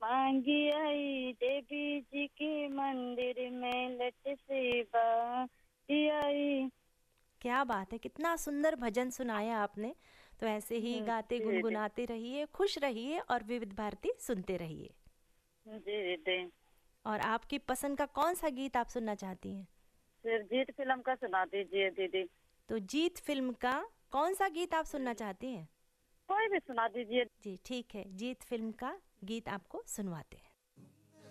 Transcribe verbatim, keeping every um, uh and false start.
मांगी आई देवी जी के मंदिर में लट से बांधी आई। क्या बात है, कितना सुंदर भजन सुनाया आपने। तो ऐसे ही हम्म, गाते जी दीदी। गुनगुनाते रहिए, खुश रहिए और विविध भारती सुनते रहिए। जी दीदी। और आपकी पसंद का कौन सा गीत आप सुनना चाहती हैं? फिर जीत फिल्म का सुना दीजिए दीदी। तो जीत फिल्म का कौन सा गीत आप सुनना हम्म, चाहती हैं? कोई भी सुना दीजिए। जी ठीक है, जीत फिल्म का गीत आपको सुनवाते हैं।